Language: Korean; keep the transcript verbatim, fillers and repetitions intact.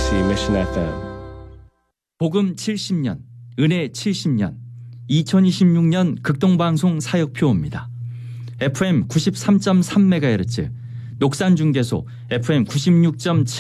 케이비씨 Mission 에프엠. 복음 칠십 년, 은혜 칠십 년, 이천이십육 년 극동방송 사역표입니다. 에프엠 구십삼 점 삼 메가헤르츠, 녹산중계소 에프엠 구십육 점 칠